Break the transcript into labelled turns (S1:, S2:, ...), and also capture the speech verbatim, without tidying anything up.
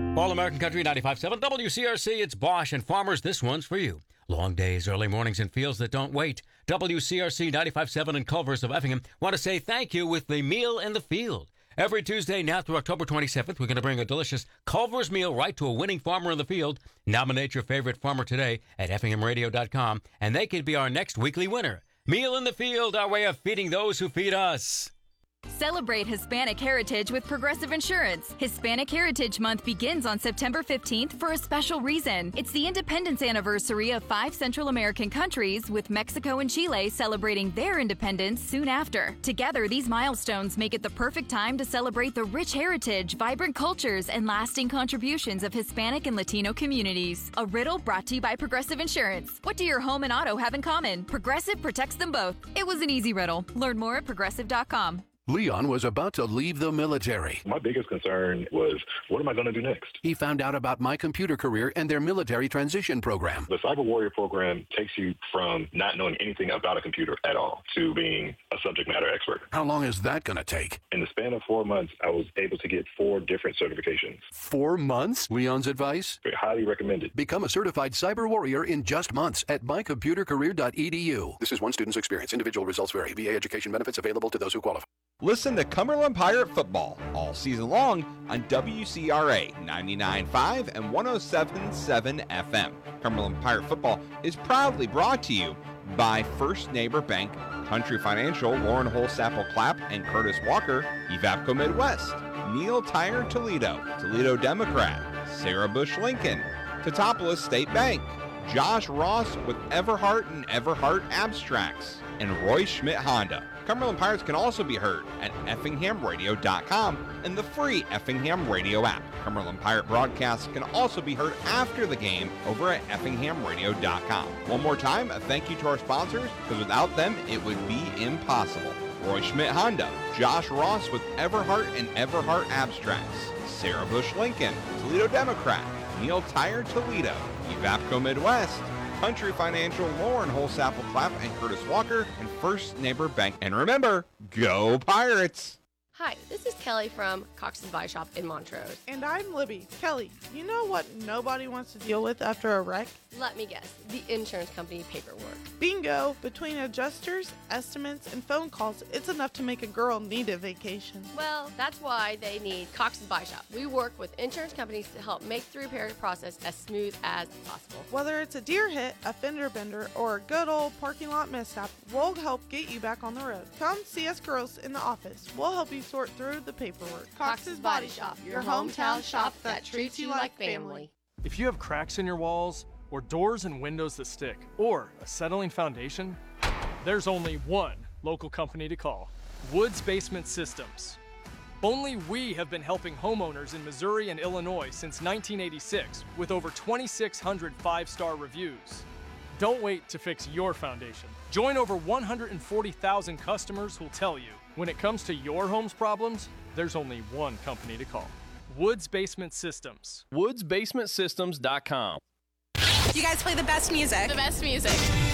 S1: All American Country ninety-five point seven W C R C, it's Bosch and Farmers. This one's for you. Long days, early mornings, and fields that don't wait. W C R C ninety-five point seven and Culver's of Effingham want to say thank you with the Meal in the Field. Every Tuesday now through October twenty-seventh, we're going to bring a delicious Culver's meal right to a winning farmer in the field. Nominate your favorite farmer today at effingham radio dot com, and they could be our next weekly winner. Meal in the Field, our way of feeding those who feed us.
S2: Celebrate Hispanic Heritage with Progressive Insurance. Hispanic Heritage Month begins on September fifteenth for a special reason. It's the independence anniversary of five Central American countries, with Mexico and Chile celebrating their independence soon after. Together, these milestones make it the perfect time to celebrate the rich heritage, vibrant cultures, and lasting contributions of Hispanic and Latino communities. A riddle brought to you by Progressive Insurance. What do your home and auto have in common? Progressive protects them both. It was an easy riddle. Learn more at progressive dot com.
S3: Leon was about to leave the military.
S4: My biggest concern was, what am I going to do next?
S3: He found out about My Computer Career and their military transition program.
S4: The Cyber Warrior program takes you from not knowing anything about a computer at all to being a subject matter expert.
S3: How long is that going to take?
S4: In the span of four months, I was able to get four different certifications.
S3: Four months? Leon's advice?
S4: Highly recommended.
S3: Become a certified Cyber Warrior in just months at my computer career dot e d u. This is one student's experience. Individual results vary. V A education benefits available to those who qualify.
S5: Listen to Cumberland Pirate Football all season long on W C R A ninety-nine point five and one oh seven point seven F M. Cumberland Pirate Football is proudly brought to you by First Neighbor Bank, Country Financial, Lauren Holsapple Clapp, and Curtis Walker, Evapco Midwest, Neil Tire Toledo, Toledo Democrat, Sarah Bush Lincoln, Teutopolis State Bank, Josh Ross with Everhart and Everhart Abstracts, and Roy Schmidt Honda. Cumberland Pirates can also be heard at effingham radio dot com and the free Effingham Radio app. Cumberland Pirate broadcasts can also be heard after the game over at effingham radio dot com. One more time, a thank you to our sponsors, because without them, it would be impossible. Roy Schmidt Honda, Josh Ross with Everhart and Everhart Abstracts, Sarah Bush Lincoln, Toledo Democrat, Neil Tire Toledo, Evapco Midwest, Country Financial, Lauren Holsapple Clapp, and Curtis Walker, and First Neighbor Bank. And remember, go Pirates!
S6: Hi, this is Kelly from Cox's Body Shop in Montrose.
S7: And I'm Libby. Kelly, you know what nobody wants to deal with after a wreck?
S6: Let me guess, the insurance company paperwork.
S7: Bingo! Between adjusters, estimates, and phone calls, it's enough to make a girl need a vacation.
S6: Well, that's why they need Cox's Body Shop. We work with insurance companies to help make the repair process as smooth as possible.
S7: Whether it's a deer hit, a fender bender, or a good old parking lot mishap, we'll help get you back on the road. Come see us girls in the office. We'll help you sort through the paperwork.
S6: Cox's Body Shop, your hometown shop that treats you like family.
S8: If you have cracks in your walls, or doors and windows that stick, or a settling foundation, there's only one local company to call: Woods Basement Systems. Only we have been helping homeowners in Missouri and Illinois since nineteen eighty-six, with over twenty-six hundred five-star reviews. Don't wait to fix your foundation. Join over one hundred forty thousand customers who'll tell you, when it comes to your home's problems, there's only one company to call: Woods Basement Systems.
S9: woods basement systems dot com.
S10: You guys play the best music.
S11: The best music.